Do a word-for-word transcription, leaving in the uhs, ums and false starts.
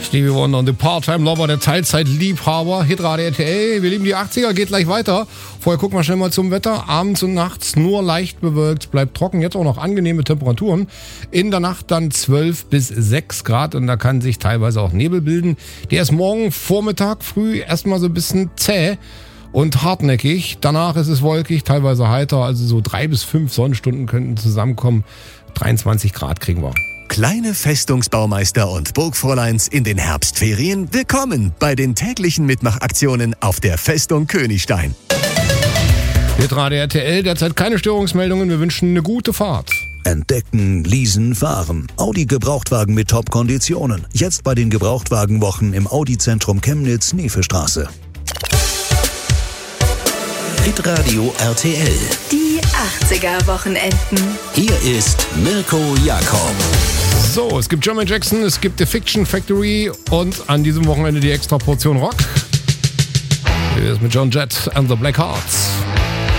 Stevie Wonder und The Part-Time-Lover, der Teilzeit-Liebhaber, Hitradio R T L. Wir lieben die achtziger, geht gleich weiter. Vorher gucken wir schnell mal zum Wetter. Abends und nachts nur leicht bewölkt, bleibt trocken, jetzt auch noch angenehme Temperaturen. In der Nacht dann zwölf bis sechs Grad und da kann sich teilweise auch Nebel bilden. Der ist morgen Vormittag früh erstmal so ein bisschen zäh und hartnäckig. Danach ist es wolkig, teilweise heiter, also so drei bis fünf Sonnenstunden könnten zusammenkommen. dreiundzwanzig Grad kriegen wir. Kleine Festungsbaumeister und Burgfräuleins in den Herbstferien, willkommen bei den täglichen Mitmachaktionen auf der Festung Königstein. Hitradio R T L, derzeit keine Störungsmeldungen, wir wünschen eine gute Fahrt. Entdecken, leasen, fahren. Audi Gebrauchtwagen mit Top-Konditionen. Jetzt bei den Gebrauchtwagenwochen im Audi-Zentrum Chemnitz, Nefestraße. Hitradio R T L. Die achtziger-Wochenenden. Hier ist Mirko Jakob. So, es gibt Jermaine Jackson, es gibt The Fiction Factory und an diesem Wochenende die extra Portion Rock. Hier ist mit John Jett and the Black Hearts.